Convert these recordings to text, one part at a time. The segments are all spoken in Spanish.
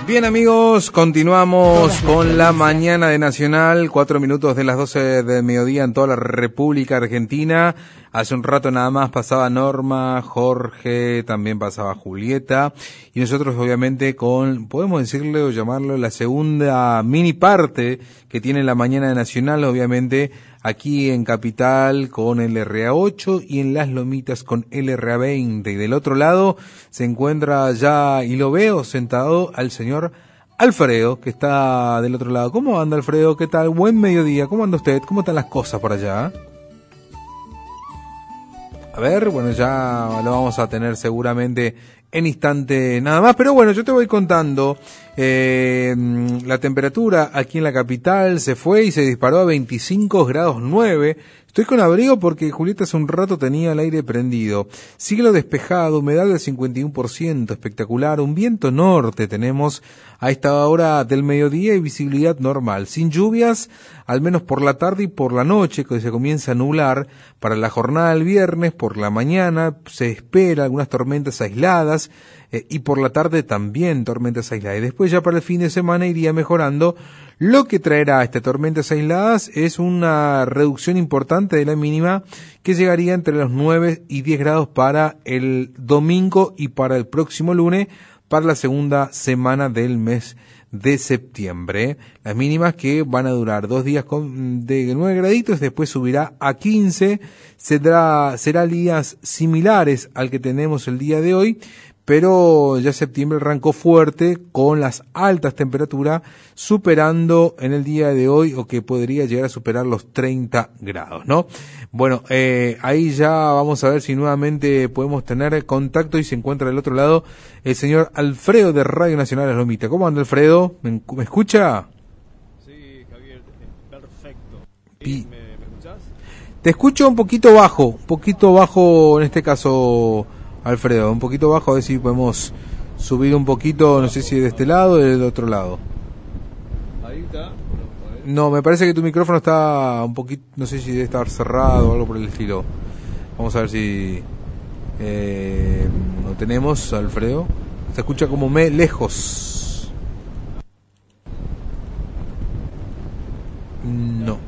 Bien, amigos, continuamos con la mañana de Nacional, 4 minutos de las 12 del mediodía en toda la República Argentina. Hace un rato nada más pasaba Norma, Jorge, también pasaba Julieta, y nosotros obviamente con, podemos decirle o llamarlo, la segunda mini parte que tiene la mañana de Nacional, obviamente aquí en Capital con LRA8 y en Las Lomitas con LRA20. Y del otro lado se encuentra ya, y lo veo sentado, al señor Alfredo, que está del otro lado. ¿Cómo anda, Alfredo? ¿Qué tal? Buen mediodía. ¿Cómo anda usted? ¿Cómo están las cosas por allá? A ver, bueno, ya lo vamos a tener seguramente en instante nada más, pero bueno, yo te voy contando. La temperatura aquí en la capital se fue y se disparó a 25 grados 9. Estoy con abrigo porque Julieta hace un rato tenía el aire prendido. Cielo despejado, humedad del 51%, espectacular. Un viento norte tenemos a esta hora del mediodía y visibilidad normal. Sin lluvias, al menos por la tarde y por la noche, que se comienza a nublar. Para la jornada del viernes, por la mañana, se espera algunas tormentas aisladas. Y por la tarde también tormentas aisladas. Y después ya para el fin de semana iría mejorando. Lo que traerá estas tormentas aisladas es una reducción importante de la mínima que llegaría entre los 9 y 10 grados para el domingo y para el próximo lunes, para la segunda semana del mes de septiembre. Las mínimas que van a durar 2 días de 9 graditos, después subirá a 15, será días similares al que tenemos el día de hoy, pero ya septiembre arrancó fuerte con las altas temperaturas, superando en el día de hoy, o que podría llegar a superar los 30 grados, ¿no? Bueno, ahí ya vamos a ver si nuevamente podemos tener contacto y se encuentra del otro lado el señor Alfredo de Radio Nacional Las Lomitas. ¿Cómo anda, Alfredo? ¿Me escucha? Sí, Javier, perfecto. ¿Me escuchás? Te escucho un poquito bajo en este caso, Alfredo, un poquito bajo, a ver si podemos subir un poquito, no sé si de este lado o del otro lado. Ahí está. No, me parece que tu micrófono está un poquito, no sé si debe estar cerrado o algo por el estilo. Vamos a ver si lo tenemos, Alfredo. Se escucha como lejos. No.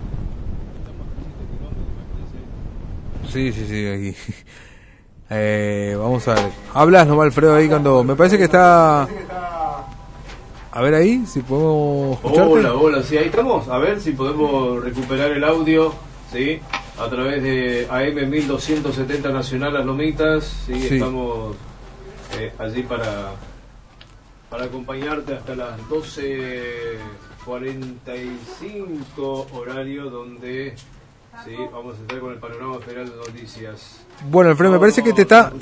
Sí, aquí. Vamos a ver. Hablas nomás, Alfredo, ahí cuando... Me parece que está... A ver ahí, si podemos escucharte. Hola, sí, ahí estamos. A ver si podemos recuperar el audio, ¿sí? A través de AM 1270 Nacional Las Lomitas, ¿sí? Sí. Estamos allí para acompañarte hasta las 12:45 horario, donde... Sí, vamos a estar con el panorama general de noticias. Bueno, Alfredo, me parece que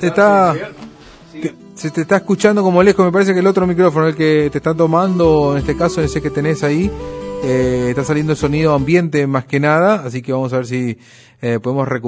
se te está escuchando como lejos. Me parece que el otro micrófono, el que te está tomando, en este caso ese que tenés ahí, está saliendo el sonido ambiente más que nada, así que vamos a ver si podemos recuperar